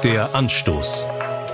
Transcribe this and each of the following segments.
Der Anstoß.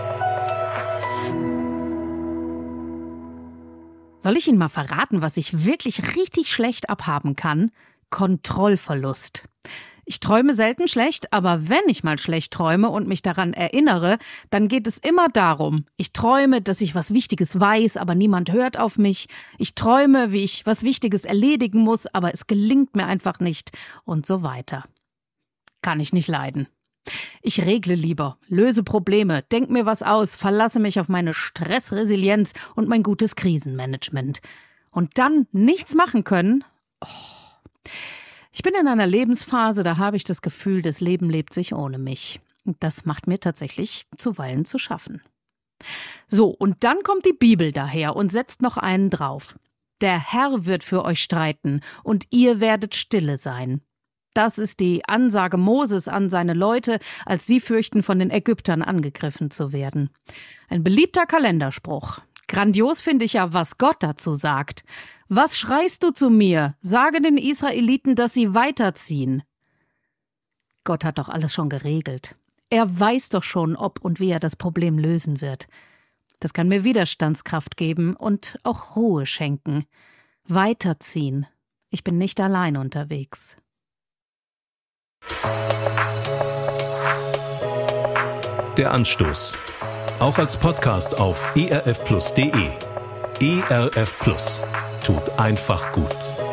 Soll ich Ihnen mal verraten, was ich wirklich richtig schlecht abhaben kann? Kontrollverlust. Ich träume selten schlecht, aber wenn ich mal schlecht träume und mich daran erinnere, dann geht es immer darum. Ich träume, dass ich was Wichtiges weiß, aber niemand hört auf mich. Ich träume, wie ich was Wichtiges erledigen muss, aber es gelingt mir einfach nicht und so weiter. Kann ich nicht leiden. Ich regle lieber, löse Probleme, denk mir was aus, verlasse mich auf meine Stressresilienz und mein gutes Krisenmanagement. Und dann nichts machen können? Ich bin in einer Lebensphase, da habe ich das Gefühl, das Leben lebt sich ohne mich. Und das macht mir tatsächlich zuweilen zu schaffen. So, und dann kommt die Bibel daher und setzt noch einen drauf. Der Herr wird für euch streiten und ihr werdet stille sein. Das ist die Ansage Moses an seine Leute, als sie fürchten, von den Ägyptern angegriffen zu werden. Ein beliebter Kalenderspruch. Grandios finde ich ja, was Gott dazu sagt. Was schreist du zu mir? Sage den Israeliten, dass sie weiterziehen. Gott hat doch alles schon geregelt. Er weiß doch schon, ob und wie er das Problem lösen wird. Das kann mir Widerstandskraft geben und auch Ruhe schenken. Weiterziehen. Ich bin nicht allein unterwegs. Der Anstoß. Auch als Podcast auf erfplus.de. ERF Plus. Tut einfach gut.